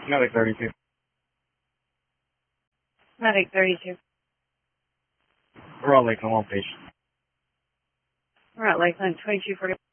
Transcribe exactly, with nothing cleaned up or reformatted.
Medic thirty-two. Medic thirty-two. We're all Lakeland, one patient. We're at Lakeland, twenty-two forty.